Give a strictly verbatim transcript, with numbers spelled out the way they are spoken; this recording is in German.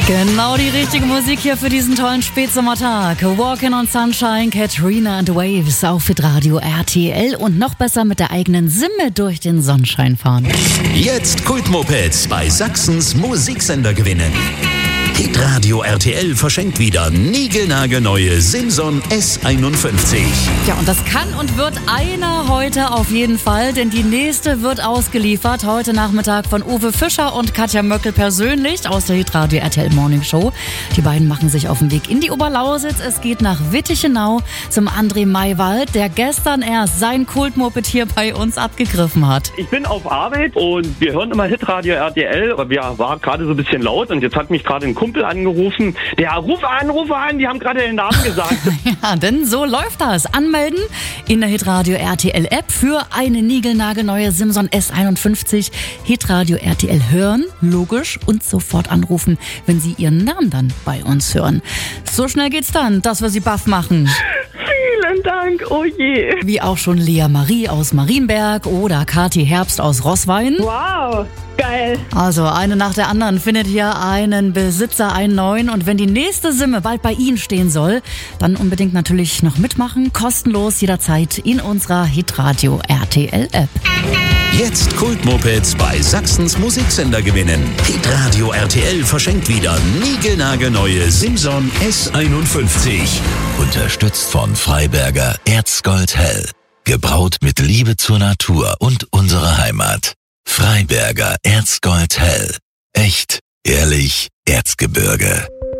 Genau die richtige Musik hier für diesen tollen Spätsommertag. Walking on Sunshine, Katrina and the Waves auf Hitradio R T L und noch besser mit der eigenen Simme durch den Sonnenschein fahren. Jetzt Kultmopeds bei Sachsens Musiksender gewinnen. Hitradio R T L verschenkt wieder niegelnagelneue Simson S einundfünfzig. Ja, und das kann und wird einer heute auf jeden Fall, denn die nächste wird ausgeliefert heute Nachmittag von Uwe Fischer und Katja Möckel persönlich aus der Hitradio R T L Morning Show. Die beiden machen sich auf den Weg in die Oberlausitz. Es geht nach Wittichenau zum André Maywald, der gestern erst sein Kultmoped hier bei uns abgegriffen hat. Ich bin auf Arbeit und wir hören immer Hitradio R T L, aber wir waren gerade so ein bisschen laut und jetzt hat mich gerade ein Kumpel angerufen. Der ruf an, ruf an, die haben gerade den Namen gesagt. Ja, denn so läuft das. Anmelden in der Hitradio R T L App für eine niegelnagelneue Simson S einundfünfzig. Hitradio R T L hören, logisch, und sofort anrufen, wenn Sie Ihren Namen dann bei uns hören. So schnell geht's dann, dass wir Sie baff machen. Vielen Dank, oh je. Wie auch schon Lea Marie aus Marienberg oder Kathi Herbst aus Roßwein. Wow, geil. Also eine nach der anderen findet hier einen Besitzer, einen neuen. Und wenn die nächste Simme bald bei Ihnen stehen soll, dann unbedingt natürlich noch mitmachen. Kostenlos jederzeit in unserer Hitradio R T L App. Jetzt Kultmopeds bei Sachsens Musiksender gewinnen. Hitradio R T L verschenkt wieder niegelnagelneue Simson S einundfünfzig. Unterstützt von Freiberger Erzgold Hell. Gebraut mit Liebe zur Natur und unserer Heimat. Freiberger Erzgold Hell. Echt, ehrlich, Erzgebirge.